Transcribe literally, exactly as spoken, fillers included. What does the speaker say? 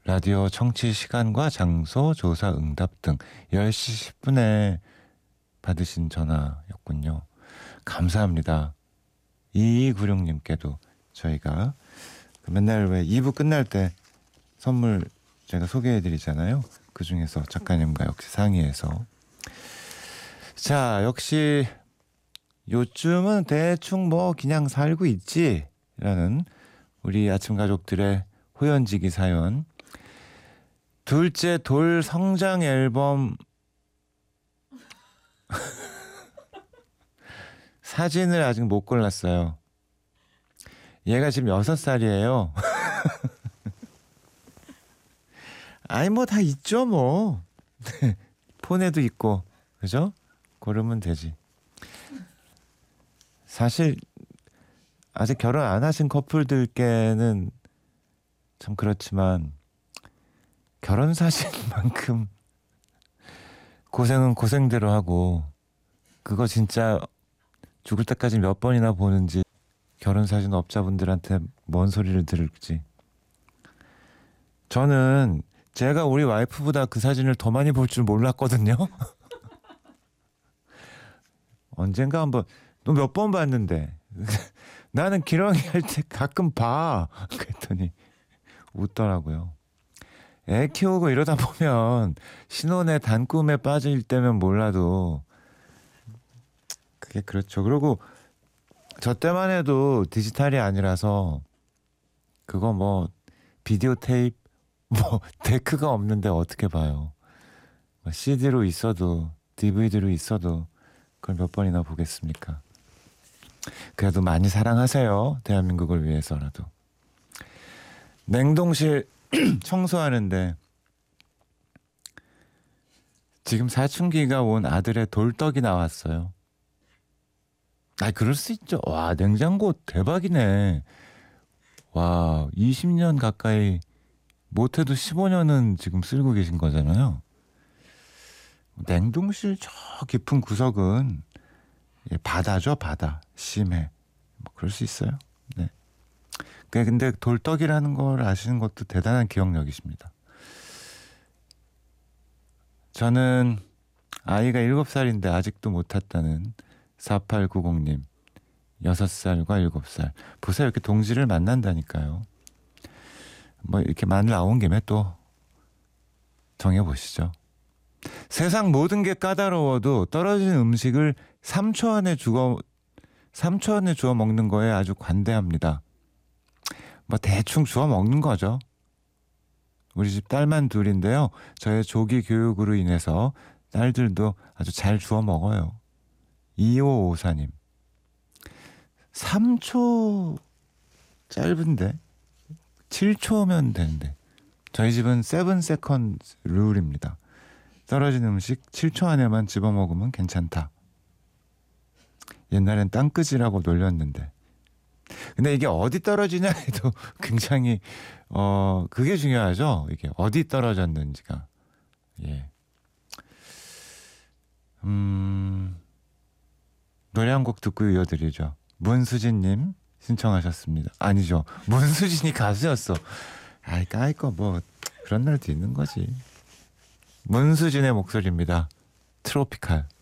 라디오 청취 시간과 장소, 조사, 응답 등 열 시 십 분에 받으신 전화였군요. 감사합니다. 이이구육님께도 저희가 맨날 왜 이 부 끝날 때 선물 제가 소개해드리잖아요. 그 중에서 작가님과 역시 상의해서. 자, 역시 요즘은 대충 뭐 그냥 살고 있지 라는 우리 아침 가족들의 호연지기 사연. 둘째 돌 성장 앨범 사진을 아직 못 골랐어요. 얘가 지금 여섯 살이에요. 아니 뭐 다 있죠 뭐. 폰에도 있고 그죠? 고르면 되지. 사실 아직 결혼 안 하신 커플들께는 참 그렇지만 결혼 사진만큼 고생은 고생대로 하고 그거 진짜 죽을 때까지 몇 번이나 보는지 결혼 사진 업자분들한테 뭔 소리를 들을지. 저는 제가 우리 와이프보다 그 사진을 더 많이 볼 줄 몰랐거든요. 언젠가 한번 너 몇 번 봤는데 나는 기러기 할 때 가끔 봐 그랬더니 웃더라고요. 애 키우고 이러다 보면 신혼의 단꿈에 빠질 때면 몰라도 그게 그렇죠. 그리고 저 때만 해도 디지털이 아니라서 그거 뭐 비디오 테이프 뭐 데크가 없는데 어떻게 봐요. 씨디로 있어도 디브이디로 있어도 그걸 몇 번이나 보겠습니까. 그래도 많이 사랑하세요. 대한민국을 위해서라도. 냉동실 청소하는데 지금 사춘기가 온 아들의 돌떡이 나왔어요. 아, 그럴 수 있죠. 와, 냉장고 대박이네. 와, 이십 년 가까이 못해도 십오 년은 지금 쓰고 계신 거잖아요. 냉동실 저 깊은 구석은 바다죠, 바다. 심해. 뭐 그럴 수 있어요. 네. 근데 돌떡이라는 걸 아시는 것도 대단한 기억력이십니다. 저는 아이가 일곱 살인데 아직도 못 탔다는 사팔구공님. 여섯 살과 일곱 살. 보세요. 이렇게 동지를 만난다니까요. 뭐 이렇게 말 나온 김에 또 정해보시죠. 세상 모든 게 까다로워도 떨어진 음식을 삼 초 안에 주워 삼 초 안에 주워 먹는 거에 아주 관대합니다. 뭐 대충 주워 먹는 거죠. 우리 집 딸만 둘인데요. 저의 조기 교육으로 인해서 딸들도 아주 잘 주워 먹어요. 이오오사님. 삼 초 짧은데 칠 초면 되는데 저희 집은 세븐 세컨드 룰입니다. 떨어진 음식 칠 초 안에만 집어먹으면 괜찮다. 옛날엔 땅끄지라고 놀렸는데 근데 이게 어디 떨어지냐에도 굉장히 어 그게 중요하죠. 이게 어디 떨어졌는지가. 예. 음 노래 한 곡 듣고 이어드리죠. 문수진님 신청하셨습니다. 아니죠. 문수진이 가수였어. 아이 까이 거 뭐 그런 날도 있는 거지. 문수진의 목소리입니다. 트로피칼.